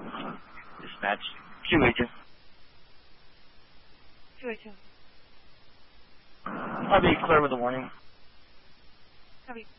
Dispatch 282. 282. I'll be clear with the warning. Copy.